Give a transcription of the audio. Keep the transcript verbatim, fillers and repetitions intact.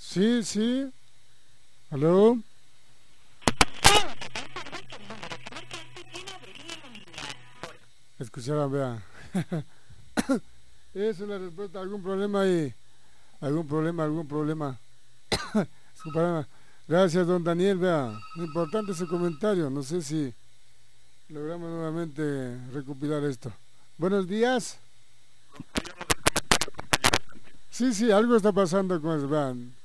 Sí, sí. ¿Aló? Escucharon, vea. Esa es la respuesta. ¿Algún problema ahí? ¿Algún problema? ¿Algún problema? Disculpa. Gracias, don Daniel, vea. Importante su comentario. No sé si logramos nuevamente recopilar esto. Buenos días. Sí, sí, algo está pasando con eso, vean.